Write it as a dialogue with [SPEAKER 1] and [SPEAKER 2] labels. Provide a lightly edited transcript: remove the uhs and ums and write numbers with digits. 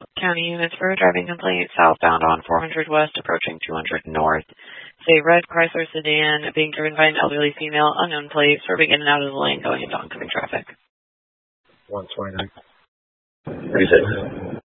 [SPEAKER 1] County units for a driving complaint southbound on 400 West approaching 200 North. Say red Chrysler sedan being driven by an elderly female, unknown plate, swerving in and out of the lane going into oncoming traffic.
[SPEAKER 2] 129. 36.